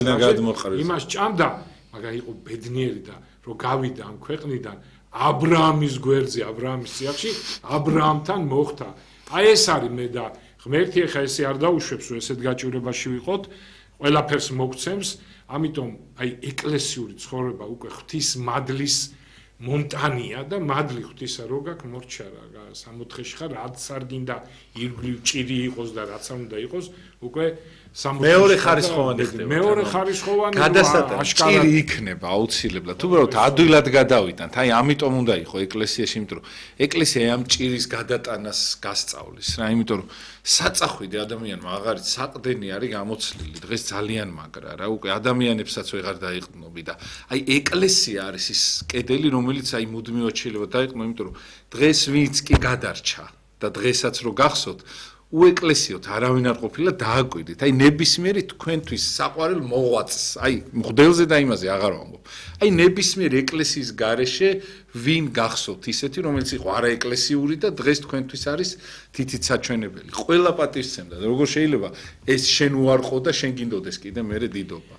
იმას ჭამდა, მაგრამ იყო ბედნიერი და რომ გავიდა ამ ქვეყნიდან აბრაამის გვერდზე, აბრაამის წიაღში, აბრაამთან მოხდა. აი ეს არის მე და ღმერთი ახლა ესე არ დაუშვებს, რომ ესეთ გაჭირებაში ვიყოთ, ყველაფერს მოგცემს, ამიტომ აი ეკლესიური ცხოვრება უკვე ღვთის მადლის მონტანია და მადლი ღვთისა რო გაქვს მორჩა რა, 64-ში ხარ, რაც არ გინდა ირგვლივ ჭირი იყოს და რაც არ უნდა იყოს, უკვე მეორე ხარისხოვანი ხდება. მეორე ხარისხოვანი გადასატანი ჭირი იქნება აუცილებლად. თუ უბრალოდ ადვილად გადავიტანთ, აი ამიტომ უნდა იყო ეკლესიაში, იმიტომ რომ ეკლესია ამ ჭირის გადატანას გასწავლის რა, იმიტომ რომ საწახვიდე ადამიანმა აღარც საყდენი არის გამოცლილი, დღეს ძალიან მაგრა რა, უკვე ადამიანებსაც ვეღარ დაიყრდნობი და აი ეკლესია არის ის კედელი, რომელიც აი მუდმივად შეიძლება დაიყრდნო, იმიტომ რომ დღეს ვინც კი გადარჩა და დღესაც რო გახსოვთ უეკლესიოთ არავინ არ ყოფილა დააკვირდით. აი ნებისმიერი თქვენთვის საყვარელ მოღვაწს, აი მღვდელზე და იმაზე აღარ ვამბობ. აი ნებისმიერ ეკლესიის გარეშე ვინ გახსოვთ ისეთი, რომელიც იყო არაეკლესიური და დღეს თქვენთვის არის თითით საჩვენებელი. ყველა პატივს სცემდა. როგორ შეიძლება ეს შენ უარყო და შენ გინდოდეს კიდე მერე დიდობა.